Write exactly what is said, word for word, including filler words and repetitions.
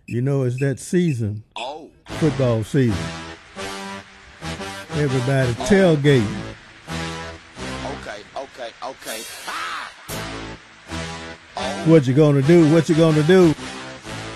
You know, it's that season, Oh. football season. Everybody tailgating. Okay, okay, okay. Ah! What you gonna do? What you gonna do?